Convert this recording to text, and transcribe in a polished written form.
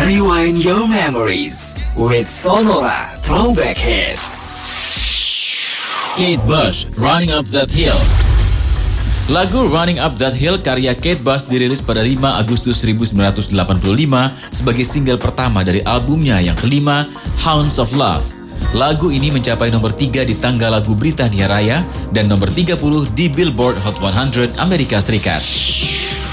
Rewind your memories with Sonora Throwback Hits. Kate Bush, Running Up That Hill. Lagu Running Up That Hill karya Kate Bush dirilis pada 5 Agustus 1985 sebagai single pertama dari albumnya yang kelima, Hounds of Love. Lagu ini mencapai nomor 3 di tangga lagu Britania Raya dan nomor 30 di Billboard Hot 100 Amerika Serikat.